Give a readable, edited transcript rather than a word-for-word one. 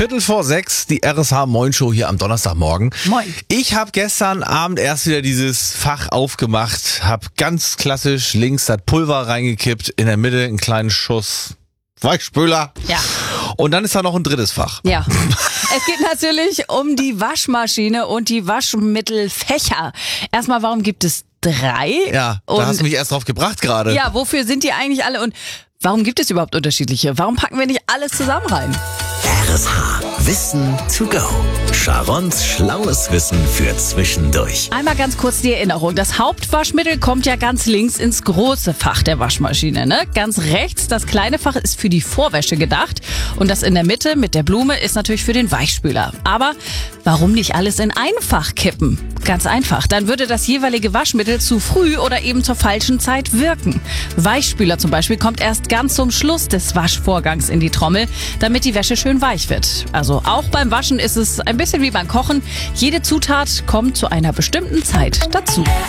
5:15, die RSH Moin Show hier am Donnerstagmorgen. Moin. Ich habe gestern Abend erst wieder dieses Fach aufgemacht, habe ganz klassisch links das Pulver reingekippt, in der Mitte einen kleinen Schuss Weichspüler. Ja. Und dann ist da noch ein drittes Fach. Ja. Es geht natürlich um die Waschmaschine und die Waschmittelfächer. Erstmal, warum gibt es 3? Ja, da hast du mich erst drauf gebracht gerade. Ja, wofür sind die eigentlich alle und warum gibt es überhaupt unterschiedliche? Warum packen wir nicht alles zusammen rein? RSH Wissen to go. Sharons schlaues Wissen für zwischendurch. Einmal ganz kurz die Erinnerung. Das Hauptwaschmittel kommt ja ganz links ins große Fach der Waschmaschine, ne? Ganz rechts, das kleine Fach ist für die Vorwäsche gedacht. Und das in der Mitte mit der Blume ist natürlich für den Weichspüler. Aber warum nicht alles in ein Fach kippen? Ganz einfach. Dann würde das jeweilige Waschmittel zu früh oder eben zur falschen Zeit wirken. Weichspüler zum Beispiel kommt erst ganz zum Schluss des Waschvorgangs in die Trommel, damit die Wäsche schön weich wird. Also auch beim Waschen ist es ein bisschen wie beim Kochen. Jede Zutat kommt zu einer bestimmten Zeit dazu.